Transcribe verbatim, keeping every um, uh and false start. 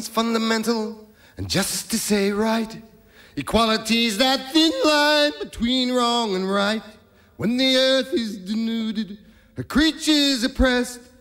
one's fundamental, and justice ain't right. Equality's that thin line between wrong and right. When the earth is denuded, her creatures oppressed,